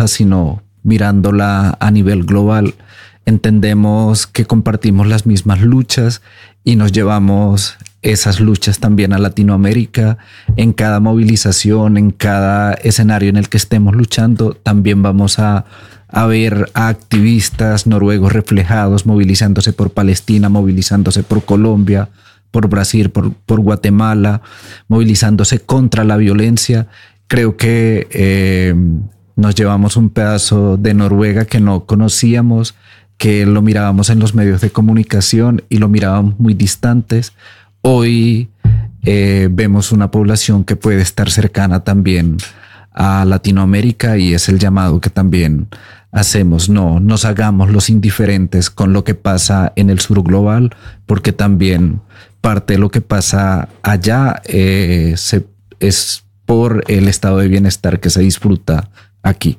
burbuja, sino mirándola a nivel global. Entendemos que compartimos las mismas luchas y nos llevamos esas luchas también a Latinoamérica. En cada movilización, en cada escenario en el que estemos luchando, también vamos a ver a activistas noruegos reflejados, movilizándose por Palestina, movilizándose por Colombia, por Brasil, por Guatemala, movilizándose contra la violencia. Creo que nos llevamos un pedazo de Noruega que no conocíamos, que lo mirábamos en los medios de comunicación y lo mirábamos muy distantes. Hoy vemos una población que puede estar cercana también a Latinoamérica, y es el llamado que también hacemos. No nos hagamos los indiferentes con lo que pasa en el sur global, porque también parte de lo que pasa allá es por el estado de bienestar que se disfruta aquí.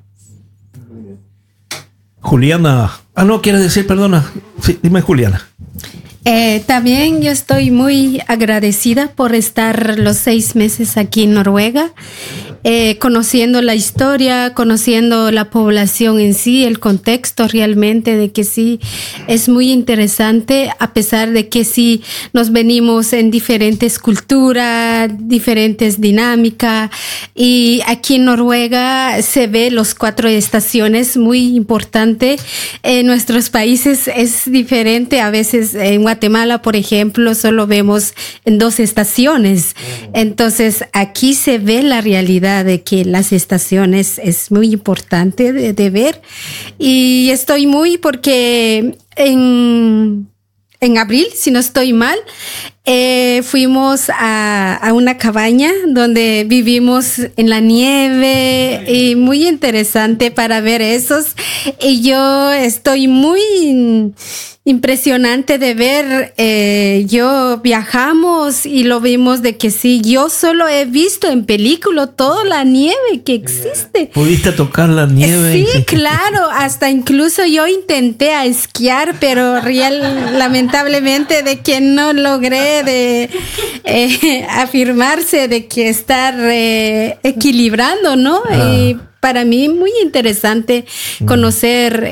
Juliana. No, quieres decir, perdona. Sí, dime, Juliana. También yo estoy muy agradecida por estar los 6 meses aquí en Noruega, conociendo la historia, conociendo la población en sí, el contexto realmente de que sí es muy interesante, a pesar de que sí nos venimos en diferentes culturas, diferentes dinámicas, y aquí en Noruega se ve los 4 estaciones, muy importante. En nuestros países es diferente, a veces en Guatemala, por ejemplo, solo vemos en 2 estaciones. Entonces, aquí se ve la realidad de que las estaciones es muy importante de ver. Y estoy muy porque en abril, si no estoy mal, fuimos a una cabaña donde vivimos en la nieve, y muy interesante para ver esos. Y yo estoy muy impresionante de ver. Yo viajamos y lo vimos de que sí, yo solo he visto en película toda la nieve que existe. ¿Pudiste tocar la nieve? Sí, claro, hasta incluso yo intenté a esquiar, pero lamentablemente de que no logré de afirmarse de que estar equilibrando, ¿no? Y para mí muy interesante conocer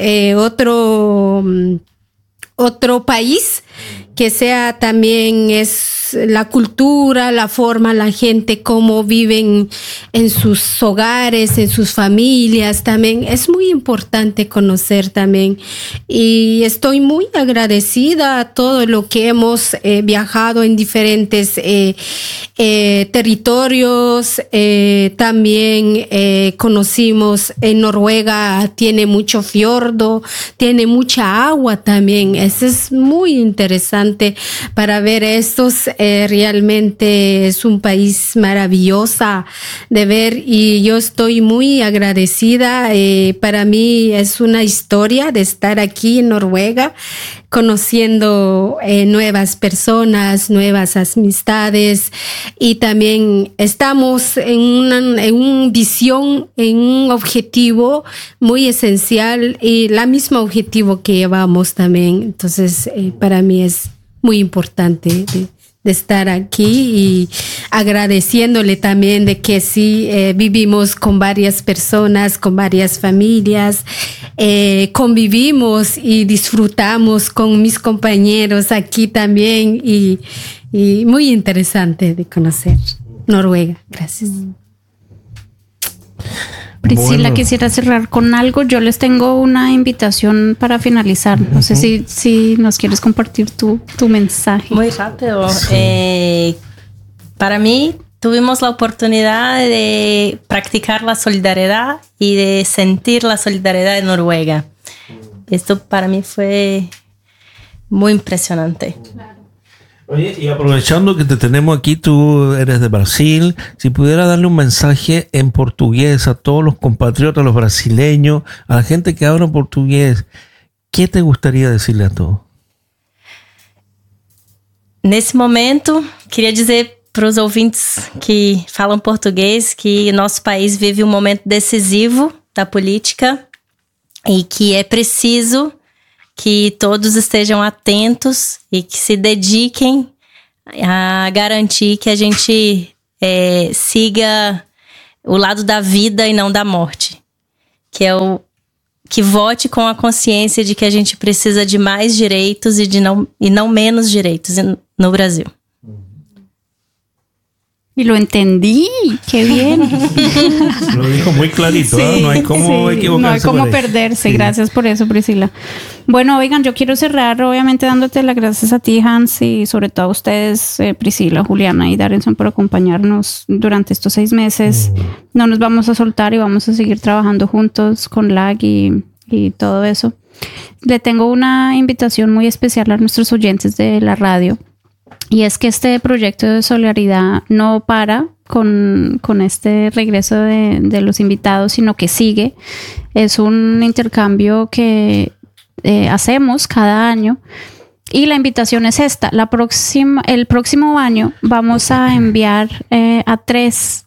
otro país que sea también es la cultura, la forma, la gente, cómo viven en sus hogares, en sus familias, también es muy importante conocer también. Y estoy muy agradecida a todo lo que hemos viajado en diferentes territorios. También conocimos en Noruega, tiene mucho fiordo, tiene mucha agua también. Eso es muy interesante para ver estos. Realmente es un país maravilloso de ver, y yo estoy muy agradecida. Para mí es una historia de estar aquí en Noruega, conociendo nuevas personas, nuevas amistades, y también estamos en una visión, en un objetivo muy esencial, y la misma objetivo que llevamos también. Entonces, para mí es muy importante de estar aquí, y agradeciéndole también de que sí vivimos con varias personas, con varias familias, convivimos y disfrutamos con mis compañeros aquí también, y muy interesante de conocer Noruega. Gracias. Priscila, quisiera cerrar con algo. Yo les tengo una invitación para finalizar. No sé si nos quieres compartir tu mensaje. Muy rápido. Sí. Para mí, tuvimos la oportunidad de practicar la solidaridad y de sentir la solidaridad de Noruega. Esto para mí fue muy impresionante. Oye, y aprovechando que te tenemos aquí, tú eres de Brasil, si pudiera darle un mensaje en portugués a todos los compatriotas, los brasileños, a la gente que habla portugués, ¿qué te gustaría decirle a todos? Nesse momento, queria dizer para os ouvintes que falam português que nosso país vive um momento decisivo da política e que é preciso que todos estejam atentos e que se dediquem a garantir que a gente siga o lado da vida e não da morte. que vote com a consciência de que a gente precisa de mais direitos e não menos direitos no Brasil. Y lo entendí, qué bien. Lo dijo muy clarito, Sí, ¿eh? No hay cómo equivocarse. No hay cómo por ahí. perderse. Sí. Gracias por eso, Priscila. Bueno, oigan, yo quiero cerrar obviamente dándote las gracias a ti, Hans, y sobre todo a ustedes, Priscila, Juliana y Darinson, por acompañarnos durante estos 6 meses. No nos vamos a soltar y vamos a seguir trabajando juntos con LAG y todo eso. Le tengo una invitación muy especial a nuestros oyentes de la radio. Y es que este proyecto de solidaridad no para con este regreso de los invitados, sino que sigue. Es un intercambio que hacemos cada año. Y la invitación es esta. El próximo año vamos a enviar a 3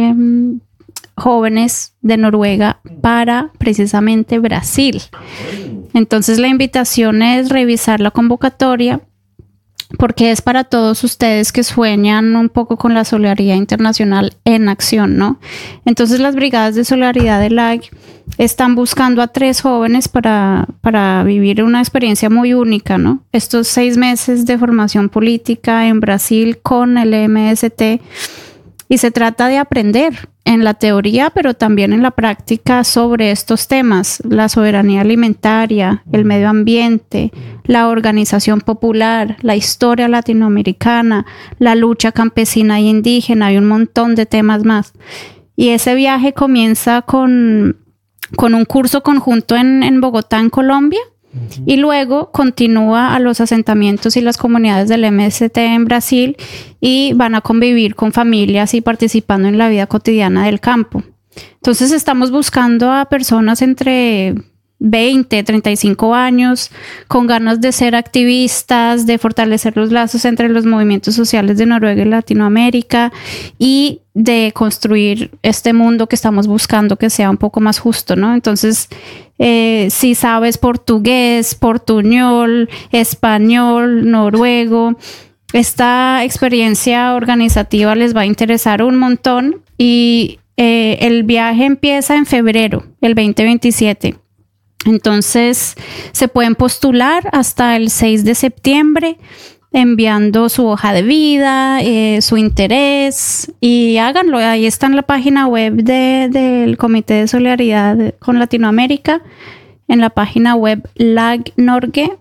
jóvenes de Noruega para precisamente Brasil. Entonces la invitación es revisar la convocatoria, porque es para todos ustedes que sueñan un poco con la solidaridad internacional en acción, ¿no? Entonces las brigadas de solidaridad de LAG están buscando a 3 jóvenes para vivir una experiencia muy única, ¿no? Estos 6 meses de formación política en Brasil con el MST, y se trata de aprender en la teoría, pero también en la práctica sobre estos temas: la soberanía alimentaria, el medio ambiente, la organización popular, la historia latinoamericana, la lucha campesina e indígena y un montón de temas más. Y ese viaje comienza con un curso conjunto en Bogotá, en Colombia, y luego continúa a los asentamientos y las comunidades del MST en Brasil, y van a convivir con familias y participando en la vida cotidiana del campo. Entonces estamos buscando a personas entre 20, 35 años, con ganas de ser activistas, de fortalecer los lazos entre los movimientos sociales de Noruega y Latinoamérica, y de construir este mundo que estamos buscando que sea un poco más justo, ¿no? Entonces, si sabes portugués, portuñol, español, noruego, esta experiencia organizativa les va a interesar un montón. Y el viaje empieza en febrero, el 2027. Entonces se pueden postular hasta el 6 de septiembre enviando su hoja de vida, su interés, y háganlo. Ahí está en la página web del Comité de Solidaridad con Latinoamérica, en la página web lagnorge.no.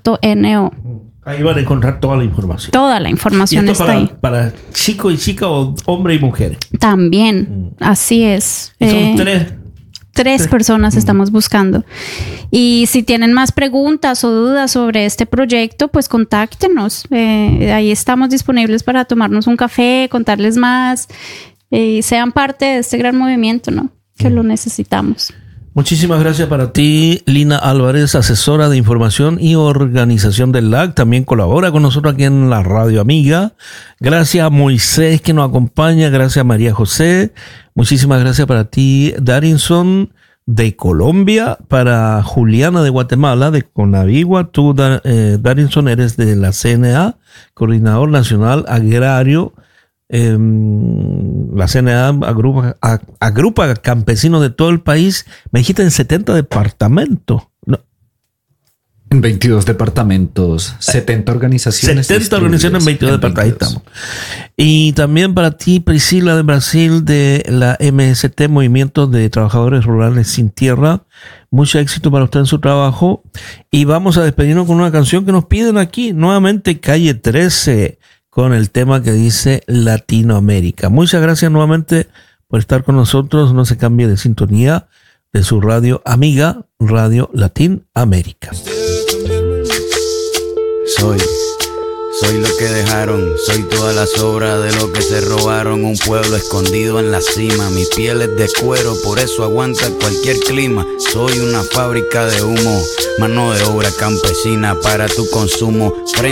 Ahí van a encontrar toda la información. Toda la información y esto está ahí. Para chico y chica, o hombre y mujer. También, así es. Y son 3 personas estamos buscando. Y si tienen más preguntas o dudas sobre este proyecto, pues contáctenos. Ahí estamos disponibles para tomarnos un café, contarles más, y sean parte de este gran movimiento, ¿no? Que lo necesitamos. Muchísimas gracias para ti, Lina Álvarez, asesora de información y organización del LAG. También colabora con nosotros aquí en la Radio Amiga. Gracias a Moisés, que nos acompaña. Gracias a María José. Muchísimas gracias para ti, Darinson, de Colombia. Para Juliana, de Guatemala, de Conavigua. Tú, Darinson, eres de la CNA, Coordinador Nacional Agrario. La CNA agrupa campesinos de todo el país. Me dijiste en 70 departamentos. No. En 22 departamentos, 70 organizaciones. 70 organizaciones en 22 departamentos. Ahí estamos. Y también para ti, Priscila, de Brasil, de la MST, Movimiento de Trabajadores Rurales Sin Tierra. Mucho éxito para usted en su trabajo. Y vamos a despedirnos con una canción que nos piden aquí. Nuevamente, Calle 13. Con el tema que dice Latinoamérica. Muchas gracias nuevamente por estar con nosotros. No se cambie de sintonía de su radio amiga, Radio Latin América. Soy lo que dejaron, soy toda la sobra de lo que se robaron. Un pueblo escondido en la cima, mi piel es de cuero, por eso aguanta cualquier clima. Soy una fábrica de humo, mano de obra campesina para tu consumo.